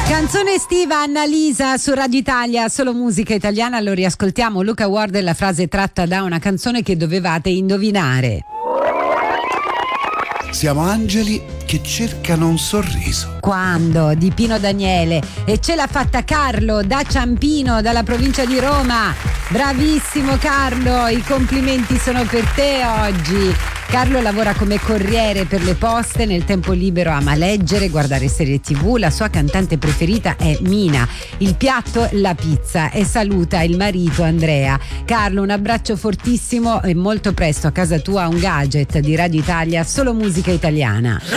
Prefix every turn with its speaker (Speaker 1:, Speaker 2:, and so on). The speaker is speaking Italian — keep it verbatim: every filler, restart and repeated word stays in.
Speaker 1: Canzone estiva, Annalisa su Radio Italia, solo musica italiana. Lo riascoltiamo. Luca Ward è la frase tratta da una canzone che dovevate indovinare.
Speaker 2: Siamo angeli che cercano un sorriso.
Speaker 1: Quando? Di Pino Daniele. E ce l'ha fatta Carlo da Ciampino, dalla provincia di Roma. Bravissimo Carlo, i complimenti sono per te oggi. Carlo lavora come corriere per le poste, nel tempo libero ama leggere, guardare serie tv, la sua cantante preferita è Mina, il piatto la pizza e saluta il marito Andrea. Carlo, un abbraccio fortissimo e molto presto a casa tua un gadget di Radio Italia, solo musica italiana.